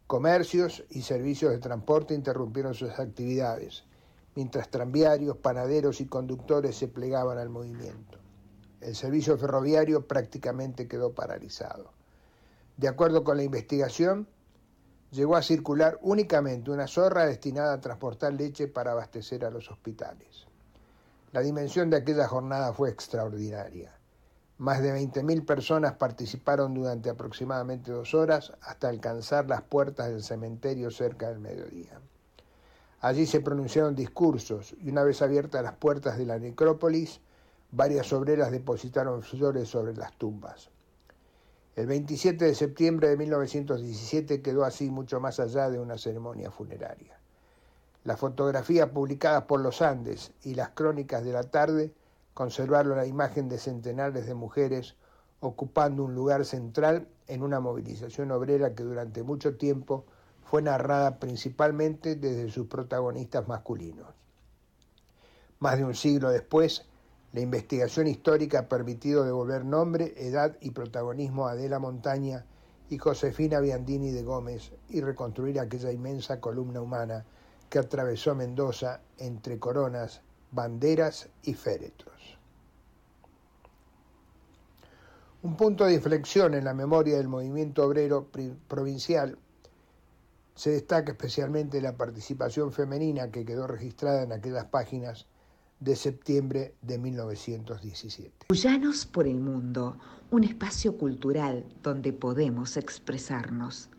Comercios y servicios de transporte interrumpieron sus actividades, mientras tranviarios, panaderos y conductores se plegaban al movimiento. El servicio ferroviario prácticamente quedó paralizado. De acuerdo con la investigación, llegó a circular únicamente una zorra destinada a transportar leche para abastecer a los hospitales. La dimensión de aquella jornada fue extraordinaria. Más de 20.000 personas participaron durante aproximadamente 2 horas hasta alcanzar las puertas del cementerio cerca del mediodía. Allí se pronunciaron discursos y una vez abiertas las puertas de la necrópolis, varias obreras depositaron flores sobre las tumbas. El 27 de septiembre de 1917 quedó así mucho más allá de una ceremonia funeraria. Las fotografías publicadas por Los Andes y las crónicas de la tarde conservaron la imagen de centenares de mujeres ocupando un lugar central en una movilización obrera que durante mucho tiempo fue narrada principalmente desde sus protagonistas masculinos. Más de un siglo después, la investigación histórica ha permitido devolver nombre, edad y protagonismo a Adela Montaña y Josefina Biandini de Gómez y reconstruir aquella inmensa columna humana que atravesó Mendoza entre coronas, banderas y féretros. Un punto de inflexión en la memoria del movimiento obrero provincial se destaca especialmente la participación femenina que quedó registrada en aquellas páginas de septiembre de 1917. Cuyanos por el mundo, un espacio cultural donde podemos expresarnos.